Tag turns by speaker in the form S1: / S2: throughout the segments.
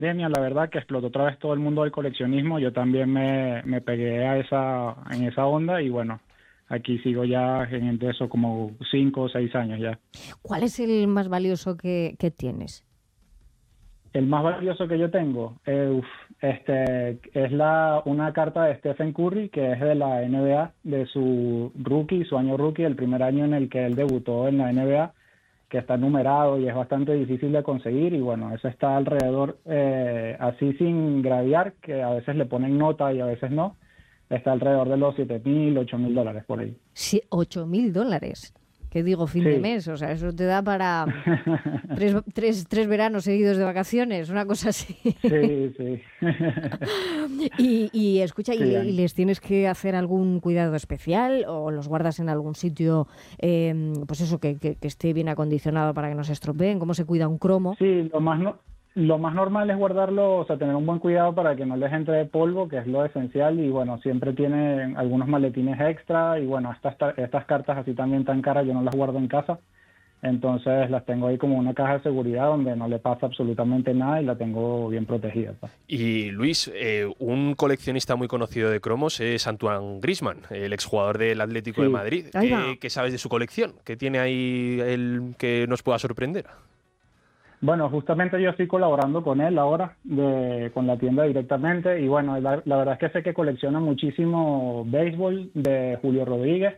S1: pandemia, la verdad, que explotó otra vez todo el mundo del coleccionismo. Yo también me pegué en esa onda y bueno, aquí sigo ya en eso como 5 o 6 años ya.
S2: ¿Cuál es el más valioso que tienes?
S1: El más valioso que yo tengo es una carta de Stephen Curry, que es de la NBA, de su año rookie, el primer año en el que él debutó en la NBA, que está numerado y es bastante difícil de conseguir. Y bueno, eso está alrededor, así sin gradear, que a veces le ponen nota y a veces no, está alrededor de los $7,000, $8,000 por ahí.
S2: Sí, $8,000. ¿Qué digo? Fin de mes, o sea, eso te da para tres veranos seguidos de vacaciones, una cosa así.
S1: Sí.
S2: Y escucha, sí, ¿y les tienes que hacer algún cuidado especial o los guardas en algún sitio, pues eso, que esté bien acondicionado para que no se estropeen? ¿Cómo se cuida un cromo?
S1: Sí, lo más normal es guardarlo, o sea, tener un buen cuidado para que no les entre polvo, que es lo esencial, y bueno, siempre tienen algunos maletines extra, y bueno, estas cartas así también tan caras yo no las guardo en casa, entonces las tengo ahí como una caja de seguridad donde no le pasa absolutamente nada y la tengo bien protegida, pues.
S3: Y Luis, un coleccionista muy conocido de cromos es Antoine Griezmann, el exjugador del Atlético de Madrid. ¿Qué sabes de su colección? ¿Qué tiene ahí el que nos pueda sorprender?
S1: Bueno, justamente yo estoy colaborando con él ahora, con la tienda directamente, y bueno, la verdad es que sé que colecciona muchísimo béisbol de Julio Rodríguez,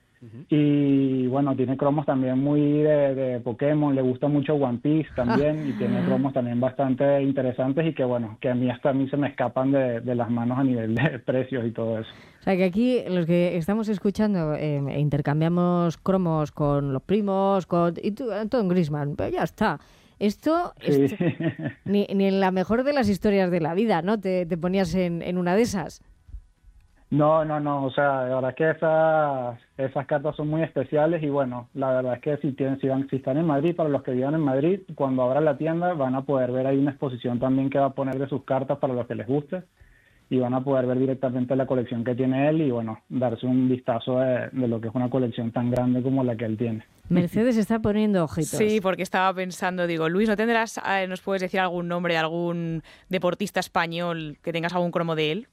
S1: y bueno, tiene cromos también muy de Pokémon, le gusta mucho One Piece también, y tiene cromos también bastante interesantes y que bueno, que hasta a mí se me escapan de las manos a nivel de precios y todo eso.
S2: O sea, que aquí los que estamos escuchando intercambiamos cromos con los primos, y tú, Antoine Griezmann, pero ya está. Esto ni en la mejor de las historias de la vida, ¿no? ¿Te ponías en una de esas?
S1: No, o sea, la verdad es que esas cartas son muy especiales y bueno, la verdad es que si están en Madrid, para los que vivan en Madrid, cuando abra la tienda van a poder ver ahí una exposición también que va a poner de sus cartas para los que les guste y van a poder ver directamente la colección que tiene él y bueno, darse un vistazo de lo que es una colección tan grande como la que él tiene.
S2: Mercedes está poniendo ojitos.
S4: Sí, porque estaba pensando, digo, Luis, ¿nos puedes decir algún nombre de algún deportista español que tengas algún cromo de él?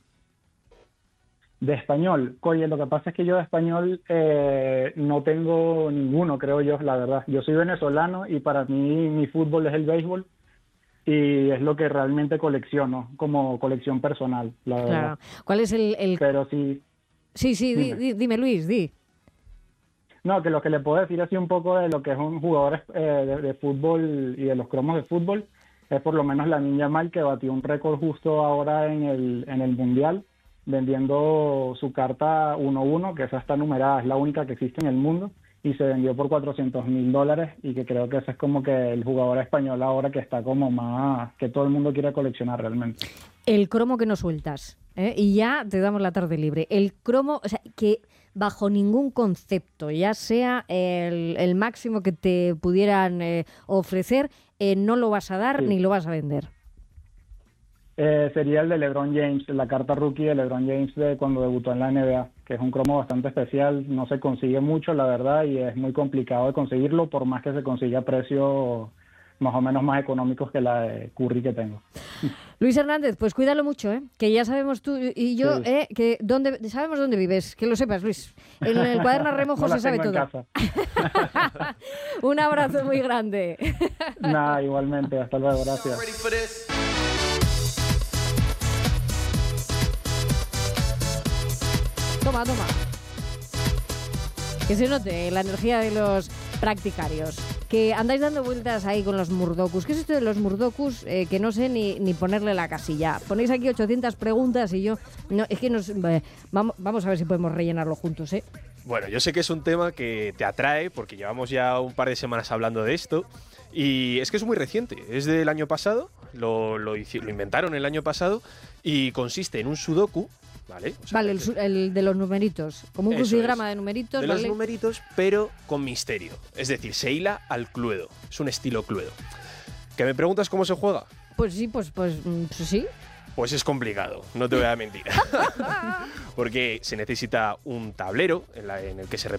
S1: De español, oye, lo que pasa es que yo de español no tengo ninguno, creo yo, la verdad. Yo soy venezolano y para mí mi fútbol es el béisbol y es lo que realmente colecciono, como colección personal, la verdad.
S2: Claro. ¿Cuál es el...?
S1: Pero sí...
S2: Sí, dime Luis, di.
S1: No, que lo que le puedo decir así un poco de lo que es un jugador de fútbol y de los cromos de fútbol es por lo menos Lamine Yamal, que batió un récord justo ahora en el Mundial, vendiendo su carta 1-1, que esa está numerada, es la única que existe en el mundo, y se vendió por $400,000, y que creo que ese es como que el jugador español ahora que está como más, que todo el mundo quiere coleccionar realmente.
S2: El cromo que no sueltas, y ya te damos la tarde libre. El cromo, o sea, que bajo ningún concepto, ya sea el máximo que te pudieran ofrecer, no lo vas a dar ni lo vas a vender.
S1: Sería el de LeBron James, la carta rookie de LeBron James de cuando debutó en la NBA, que es un cromo bastante especial, no se consigue mucho, la verdad, y es muy complicado de conseguirlo, por más que se consiga a precios más o menos más económicos que la de Curry que tengo.
S2: Luis Hernández, pues cuídalo mucho, que ya sabemos tú y yo, sí. Que sabemos dónde vives, que lo sepas, Luis. En el cuaderno a remojo se sabe todo. Un abrazo muy grande.
S1: Nada, igualmente, hasta luego, gracias.
S2: Toma. Que se note la energía de los practicarios. Que andáis dando vueltas ahí con los Murdokus. ¿Qué es esto de los Murdokus? Que no sé ni ponerle la casilla. Ponéis aquí 800 preguntas y yo... No, es que vamos a ver si podemos rellenarlo juntos, ¿eh?
S3: Bueno, yo sé que es un tema que te atrae porque llevamos ya un par de semanas hablando de esto y es que es muy reciente. Es del año pasado, lo inventaron el año pasado y consiste en un sudoku. Vale, o sea,
S2: el de los numeritos, como un crucigrama de numeritos.
S3: De los numeritos, pero con misterio. Es decir, se hila al Cluedo. Es un estilo Cluedo. ¿Que me preguntas cómo se juega?
S2: Pues sí, pues sí.
S3: Pues es complicado, no te voy a mentir. Porque se necesita un tablero en el que se